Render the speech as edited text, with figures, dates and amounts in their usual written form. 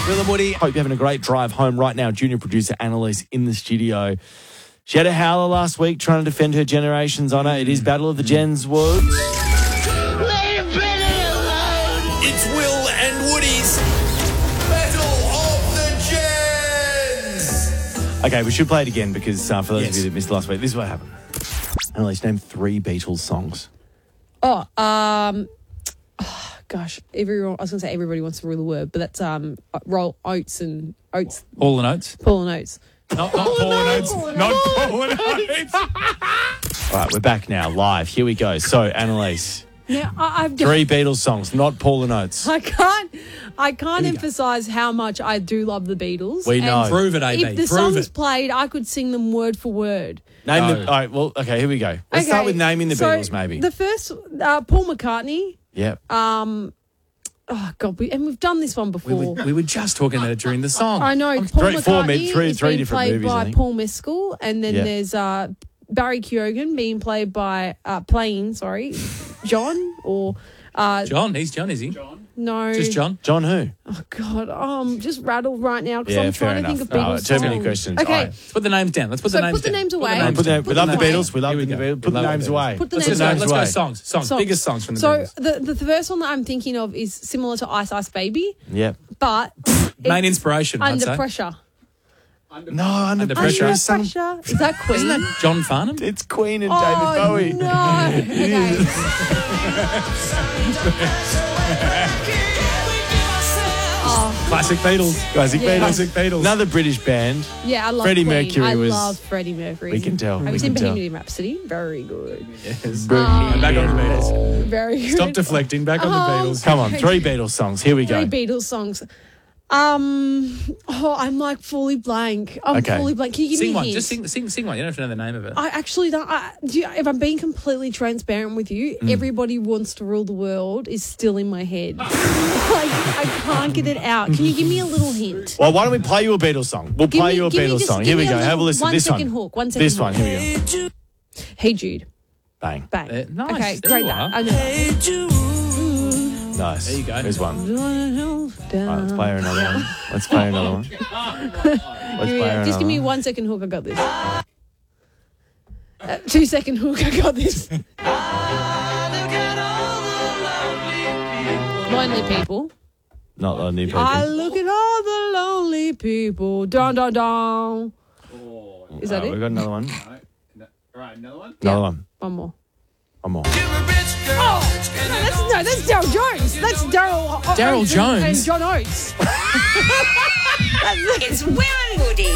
Will and Woody. Hope you're having a great drive home right now. Junior producer Annalise in the studio. She had a howler last week trying to defend her generation's honour. It is Battle of the Gens Woods. It's Will and Woody's Battle of the Gens. Okay, we should play it again because for those of you that missed last week, this is what happened. Annalise, name 3 Beatles songs. Gosh, everyone. I was going to say everybody wants to rule the word, but that's Roll Oates and Oates. Paul and Oates. Paul and Oates. Not Paul and Oates. Not Paul and Oates. All right, we're back now, live. Here we go. So, Annalise, Now I've 3 Beatles songs, not Paul and Oates. I can't emphasize how much I do love the Beatles. We know. And Prove it, AB. if the Prove songs it. played, I could sing them word for word. Name No. the. All right, well, okay, here we go. Let's start with naming the Beatles, maybe. The first, Paul McCartney. Yeah. Oh God, we've done this one before. We were just talking about it during the song. I know Paul three- four McCartney mid- three- is three being different played movies, I by think. Paul Mescal, and then Yeah. there's Barry Keoghan being played by John or John, he's John, is he? no, Just John? John who? Oh God, I'm just rattled right now because Yeah, I'm fair trying to enough. think of Beatles Too many songs. questions. Okay, All right. Let's put the names down. Let's put So the names put the down. names Put the away. names We down. love the away. Beatles. We love Here the we go. Beatles. Put We the love names the Beatles. away. Put the Let's names go. away. Let's go. away. Songs. Songs. Biggest songs from the So Beatles. the first one that I'm thinking of is similar to Ice Ice Baby, Yeah. but Main it's inspiration, I'd Under say. Pressure. No, under Under pressure. Pressure. is some- Is that Queen? Isn't that John Farnham? It's Queen and Oh, David Bowie. no. Okay. Classic Beatles. Classic Yeah. Beatles. Classic Beatles. Another British band. Yeah, I love Freddie Queen. Mercury I was- love Freddie Mercury. We can tell. Have We you seen can tell. Bohemian Rhapsody? Very good. Yes. Bohemian. Back on the Beatles. Very good. Stop deflecting. Back on the Beatles. Come on, 3 Beatles songs. Here we go. 3 Beatles songs. I'm like fully blank. I'm Okay. fully blank. Can you give Sing me a one. hint? Just sing one. You don't have to know the name of it. I actually don't. If I'm being completely transparent with you, Everybody Wants to Rule the World is still in my head. I can't get it out. Can you give me a little hint? Well, why don't we play you a Beatles song? We'll play you a Beatles song. Here we go. Have a listen. This one. 1 second hook. 1 second This one. hook. Here we go. Hey Jude. Bang. Bang. Nice. Okay, There great. you are. I know. Nice. There you go. There's one. All right, let's play her another one. Let's play her another one. Let's play her Just give me another 1 second hook. I got this. 2 second hook. I got this. Lonely People. Not the new people. I look at all the lonely people. Dun dun dun. Is that We've it? got another one. All right, another one. Another one. One more. One more. That's Daryl Jones. That's Daryl Daryl Oates Jones? and John Oates. It's Will and Woody.